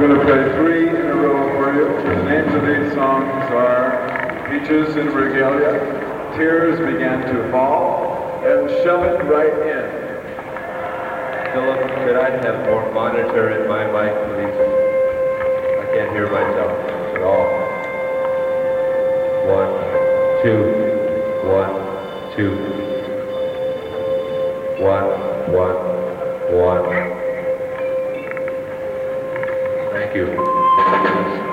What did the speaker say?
I'm going to play three in a row for you. The names of these songs are Peaches in Regalia, Tears Began to Fall, and Shove It Right In. Philip, could I have more monitor in my mic, please? I can't hear myself at all. 1, 2, 1, 2. 1, 1, 1. Thank you.